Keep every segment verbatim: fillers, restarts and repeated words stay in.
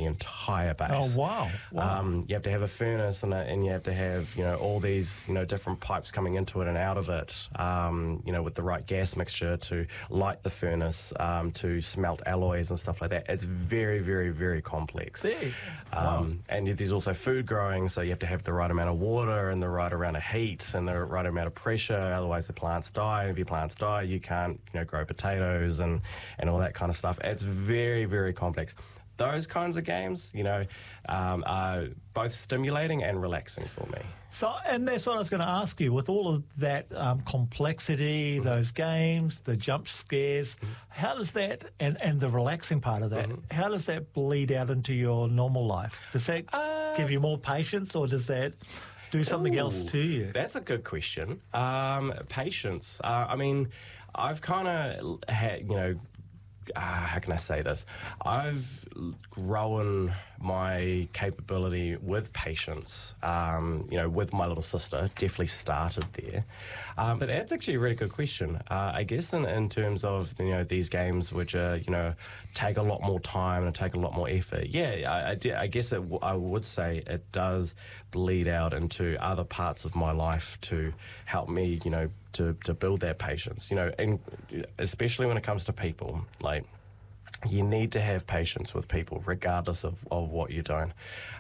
entire base. Oh, wow. wow. Um, you have to have a furnace and, a, and you have to have, you know, all these, you know, different pipes coming into it and out of it, um, you know, with the right gas mixture to light the furnace, um, to smelt alloys and stuff like that. It's very, very, very complex. See? Um, Wow. And there's also food growing, so you have to have the right amount of water and the right amount of heat and the right amount of pressure, otherwise the plants die. And if your plants die, you can't, you know, grow potatoes and, and all that kind of stuff. It's very, very complex. Those kinds of games, you know, um, are both stimulating and relaxing for me. So, and that's what I was going to ask you. With all of that um, complexity, mm-hmm. those games, the jump scares, mm-hmm. how does that, and, and the relaxing part of that, mm-hmm. how does that bleed out into your normal life? Does that uh, give you more patience, or does that do something ooh, else to you? That's a good question. Um, patience. Uh, I mean, I've kind of had, you know, Uh, how can I say this? I've grown my capability with patience, um, you know, with my little sister. Definitely started there. Um, but that's actually a really good question. Uh, I guess in, in terms of, you know, these games which are, you know, take a lot more time and take a lot more effort. Yeah, I, I, de- I guess it w- I would say it does bleed out into other parts of my life to help me, you know, to, to build that patience, you know, and especially when it comes to people, like, you need to have patience with people, regardless of, of what you're doing.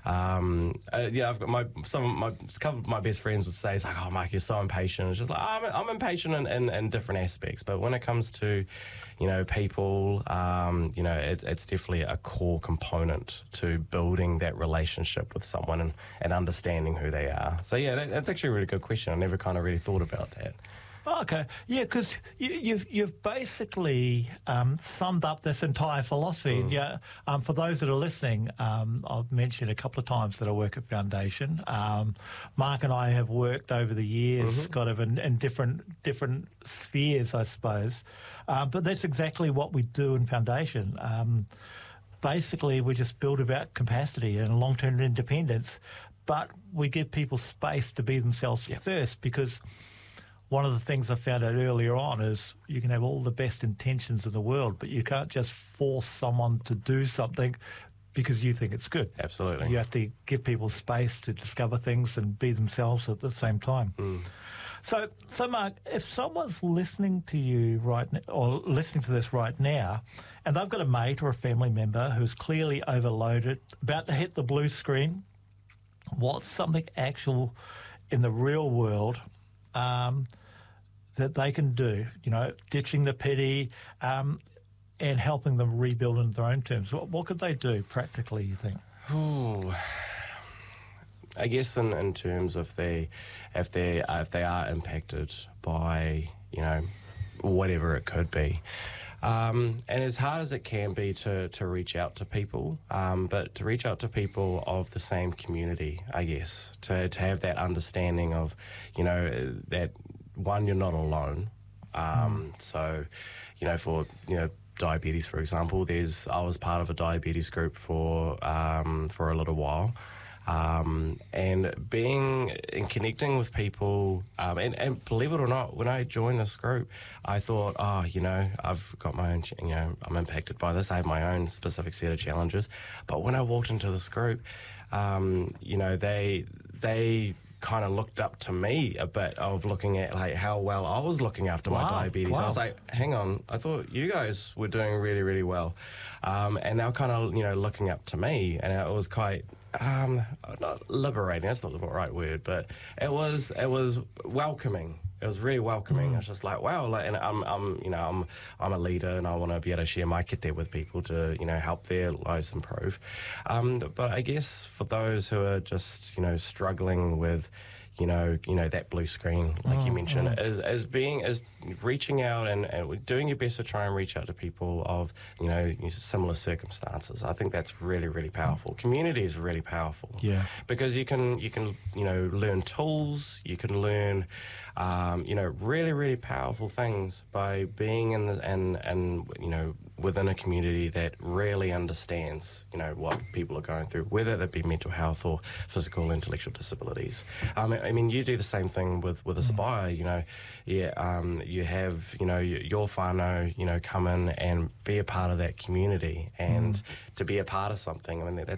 Um, uh, yeah, I've got my some of my a couple of my best friends would say, "It's like, oh, Mike, you're so impatient." It's just like I'm, I'm impatient in, in, in different aspects, but when it comes to, you know, people, um, you know, it, it's definitely a core component to building that relationship with someone and, and understanding who they are. So yeah, that, that's actually a really good question. I never kind of really thought about that. Oh, okay, yeah, because you, you've you've basically um, summed up this entire philosophy. Mm. Yeah, um, for those that are listening, um, I've mentioned a couple of times that I work at Foundation. Um, Mark and I have worked over the years, mm-hmm. kind of in, in different different spheres, I suppose. Uh, but that's exactly what we do in Foundation. Um, basically, we just build about capacity and long-term independence, but we give people space to be themselves yep. first, because one of the things I found out earlier on is you can have all the best intentions in the world, but you can't just force someone to do something because you think it's good. Absolutely. You have to give people space to discover things and be themselves at the same time. Mm. So, so Mark, if someone's listening to you right now, or listening to this right now, and they've got a mate or a family member who's clearly overloaded, about to hit the blue screen, what's something actual in the real world Um, that they can do, you know, ditching the pity um, and helping them rebuild in their own terms? What, what could they do practically, you think? Ooh. I guess in, in terms of they, if they if they are impacted by, you know, whatever it could be, um, and as hard as it can be to, to reach out to people, um, but to reach out to people of the same community, I guess, to, to have that understanding of, you know, that, one, you're not alone. Um, mm. So, you know, for, you know, diabetes, for example, there's, I was part of a diabetes group for, um, for a little while. Um, and being and connecting with people, um, and, and believe it or not, when I joined this group, I thought, oh, you know, I've got my own, you know, I'm impacted by this. I have my own specific set of challenges. But when I walked into this group, um, you know, they they kind of looked up to me a bit of looking at like how well I was looking after wow. my diabetes. Wow. I was like, hang on, I thought you guys were doing really, really well. Um, and they were kind of, you know, looking up to me, and it was quite, um, not liberating, that's not the right word, but it was, it was welcoming. It was really welcoming. Mm. I was just like, wow, like, and I'm, I'm, you know, I'm, I'm a leader, and I want to be able to share my kit there with people to, you know, help their lives improve. Um, but I guess for those who are just, you know, struggling with, you know, you know that blue screen, like mm, you mentioned, mm. as as being as reaching out and, and doing your best to try and reach out to people of, you know, similar circumstances. I think that's really, really powerful. Mm. Community is really powerful. Yeah, because you can you can you know learn tools, you can learn, um, you know, really, really powerful things by being in the and and you know within a community that really understands, you know, what people are going through, whether that be mental health or physical, intellectual disabilities. Um, I mean, you do the same thing with, with Aspire, you know, yeah, um, you have, you know, your whānau, you know, come in and be a part of that community and mm. to be a part of something. I mean, that,